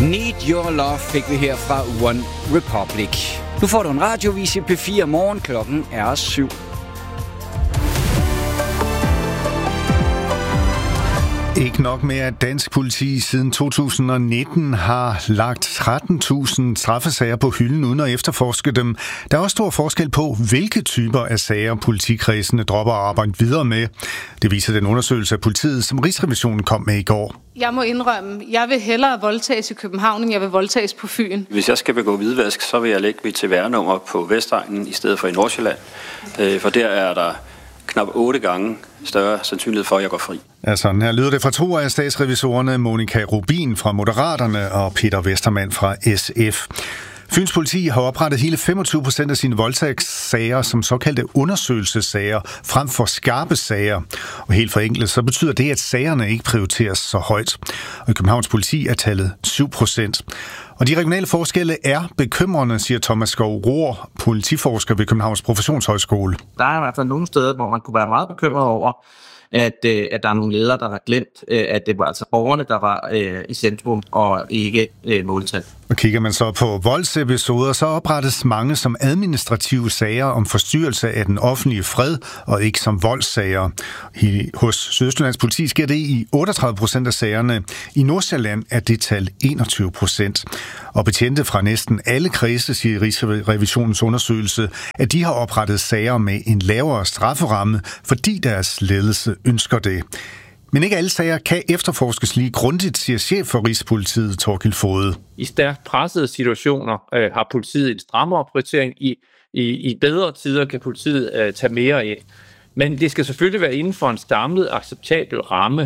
Need Your Love fik vi her fra One Republic. Nu får du en radiovis i P4 morgen. Klokken er 7. Ikke nok med, at dansk politi siden 2019 har lagt 13.000 straffesager på hylden uden at efterforske dem. Der er også stor forskel på, hvilke typer af sager politikredsene dropper at arbejde videre med. Det viser den undersøgelse af politiet, som Rigsrevisionen kom med i går. Jeg må indrømme, jeg vil hellere voldtages i København, end jeg vil voldtages på Fyn. Hvis jeg skal begå hvidvask, så vil jeg lægge mit CVR-nummer på Vestegnen i stedet for i Nordsjælland. For der er der knap 8 gange større sandsynlighed for, at jeg går fri. Ja, sådan her lyder det fra to af statsrevisorerne, Monika Rubin fra Moderaterne og Peter Westermann fra SF. Fyns politi har oprettet hele 25% af sine voldtægtssager som såkaldte undersøgelsessager frem for skarpe sager. Og helt forenklet, så betyder det, at sagerne ikke prioriteres så højt. Og i Københavns politi er tallet 7%. Og de regionale forskelle er bekymrende, siger Thomas Skov Rohr, politiforsker ved Københavns Professionshøjskole. Der er i hvert fald nogle steder, hvor man kunne være meget bekymret over, at der er nogle ledere, der har glemt, at det var altså borgerne, der var i centrum og ikke måltal. Og kigger man så på voldsepisoder, så oprettes mange som administrative sager om forstyrrelse af den offentlige fred, og ikke som voldssager. Hos Sydøstjyllands politi sker det i 38% af sagerne. I Nordsjælland er det tal 21%. Og betjente fra næsten alle kredse, siger Rigsrevisionens undersøgelse, at de har oprettet sager med en lavere strafferamme, fordi deres ledelse ønsker det. Men ikke alle sager kan efterforskes lige grundigt, siger chef for Rigspolitiet, Torkild Foged. I stærkt pressede situationer har politiet en strammere prioritering. I bedre tider kan politiet tage mere af. Men det skal selvfølgelig være inden for en samlet acceptabel ramme.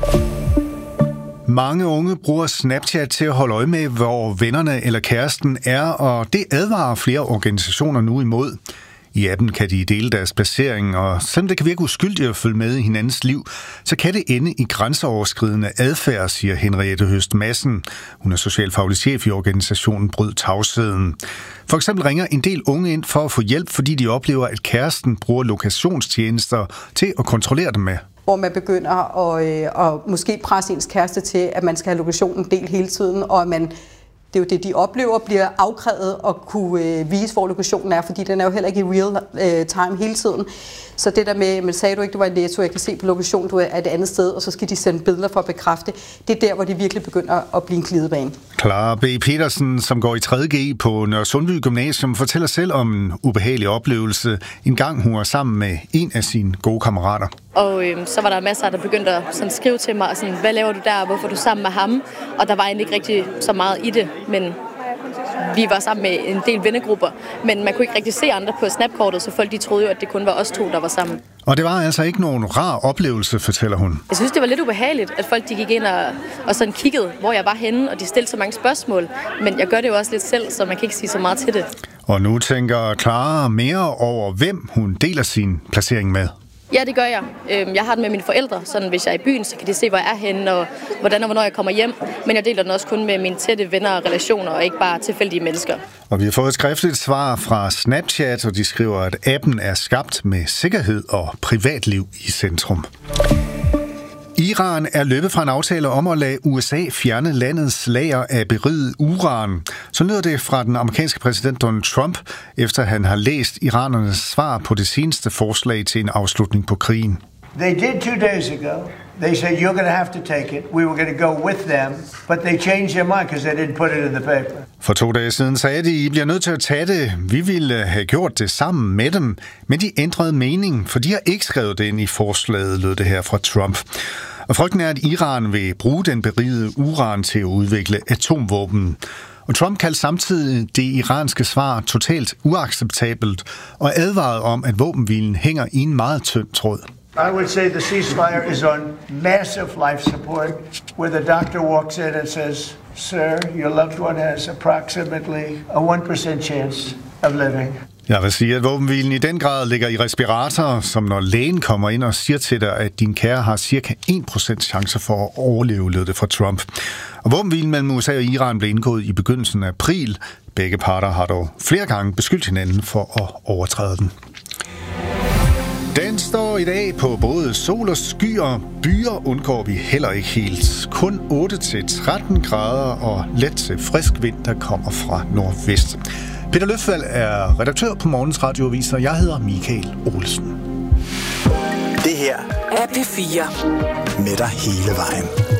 Mange unge bruger Snapchat til at holde øje med, hvor vennerne eller kæresten er, og det advarer flere organisationer nu imod. I appen kan de dele deres placering, og selvom det kan virke uskyldigt at følge med i hinandens liv, så kan det ende i grænseoverskridende adfærd, siger Henriette Høst Madsen. Hun er socialfaglig chef i organisationen Bryd Tavsheden. For eksempel ringer en del unge ind for at få hjælp, fordi de oplever, at kæresten bruger lokationstjenester til at kontrollere dem med. Hvor man begynder at måske presse ens kæreste til, at man skal have lokationen delt hele tiden, og at man, det er jo det, de oplever, bliver afkrævet at kunne vise, hvor lokationen er, fordi den er jo heller ikke i real time hele tiden. Så det der med, men sagde du ikke, du var i Netto, jeg kan se på lokationen, du er et andet sted, og så skal de sende billeder for at bekræfte. Det er der, hvor de virkelig begynder at blive en glidebane. Clara B. Petersen, som går i 3.G på Nørresundby Gymnasium, fortæller selv om en ubehagelig oplevelse. En gang hun var sammen med en af sine gode kammerater. Og så var der masser, der begyndte at sådan skrive til mig, sådan, hvad laver du der, hvorfor er du sammen med ham? Og der var egentlig ikke rigtig så meget i det, men vi var sammen med en del vennegrupper, men man kunne ikke rigtig se andre på snapkortet, så folk de troede jo, at det kun var os to, der var sammen. Og det var altså ikke nogen rar oplevelse, fortæller hun. Jeg synes, det var lidt ubehageligt, at folk de gik ind og sådan kiggede, hvor jeg var henne, og de stillede så mange spørgsmål. Men jeg gør det jo også lidt selv, så man kan ikke sige så meget til det. Og nu tænker Clara mere over, hvem hun deler sin placering med. Ja, det gør jeg. Jeg har den med mine forældre, sådan hvis jeg er i byen, så kan de se, hvor jeg er henne, og hvordan og hvornår jeg kommer hjem. Men jeg deler den også kun med mine tætte venner og relationer, og ikke bare tilfældige mennesker. Og vi har fået et skriftligt svar fra Snapchat, og de skriver, at appen er skabt med sikkerhed og privatliv i centrum. Iran er løbet fra en aftale om at lade USA fjerne landets lager af beriget uran. Så lyder det fra den amerikanske præsident Donald Trump, efter han har læst iranernes svar på det seneste forslag til en afslutning på krigen. They did 2 days ago. They said you're going to have to take it. We were going to go with them, but they changed their mind because they didn't put it in the paper. For 2 dage siden sagde de, I bliver nødt til at tage det. Vi ville have gjort det sammen med dem, men de ændrede mening, for de har ikke skrevet det ind i forslaget, lød det her fra Trump. Og frygten er, at Iran vil bruge den berigede uran til at udvikle atomvåben. Og Trump kaldte samtidig det iranske svar totalt uacceptabelt og advarede om, at våbenhvilen hænger i en meget tynd tråd. I would say the ceasefire is on massive life support, where the doctor walks in and says, "Sir, your loved one has approximately a 1% chance of living." Jeg vil sige, at våbenhvilen i den grad ligger i respirator, som når lægen kommer ind og siger til dig, at din kære har cirka 1% chance for at overleve, lød det fra Trump. Og våbenhvilen mellem USA og Iran blev indgået i begyndelsen af april. Begge parter har dog flere gange beskyldt hinanden for at overtræde den. Dance står i dag på både sol og skyer. Byer undgår vi heller ikke helt. Kun 8-13 grader og let til frisk vind, der kommer fra nordvest. Peter Løfvald er redaktør på Morgens Radioavis, og jeg hedder Michael Olsen. Det her er P4 med dig hele vejen.